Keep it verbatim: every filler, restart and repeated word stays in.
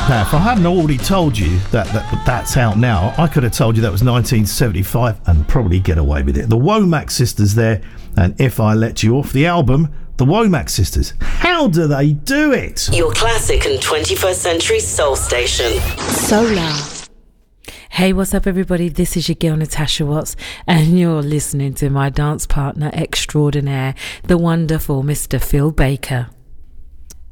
Now, if I hadn't already told you that, that that's out now, I could have told you that was nineteen seventy-five and probably get away with it. The Womack Sisters there, and If I Let You Off, the album, the Womack Sisters. How do they do it? Your classic and twenty-first century soul station. Solar. Hey, what's up, everybody? This is your girl, Natasha Watts, and you're listening to my dance partner extraordinaire, the wonderful Mister Phil Baker.